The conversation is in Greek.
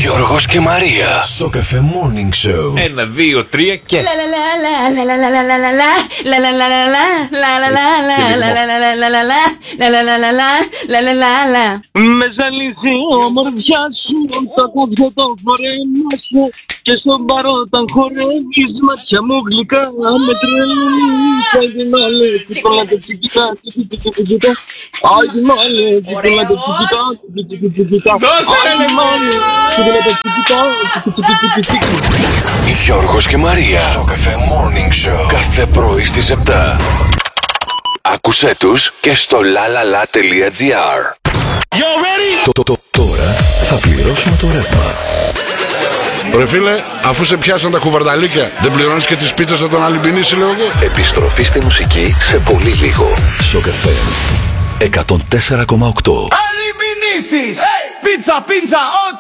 Γιώργος και Μαρία. Σοκαφέ Morning Show. 1, 2, 3 και... Με ζαλίζει η ομορφιά σου, τα κόβια το φορέμα σου και στον παρόταν χορεύεις μάτια μου γλυκά με τρελαίνεις. Άιντε μάλε, τσικόλα το τσικιτά, τσικιτά. Άιντε μάλε, τσικόλα το τσικιτά, τσικιτά. Άιντε μάλε, τσικόλα το τσικιτά, τσικιτά. Γιώργος και Μαρία. Σοκαφέ Morning Show. Κάθε πρωί στις 7. Άκουσέ τους και στο lalala.gr. Τώρα θα πληρώσουμε το ρεύμα. Ρε φίλε, αφού σε πιάσαν τα κουβαρνταλίκια, δεν πληρώνεις και τις πίτσες από τον Αλυμπινίση, λέω εγώ. Επιστροφή στη μουσική σε πολύ λίγο. Σοκαφέ 104,8. Αλυμπινίσεις! Πίτσα, πίτσα,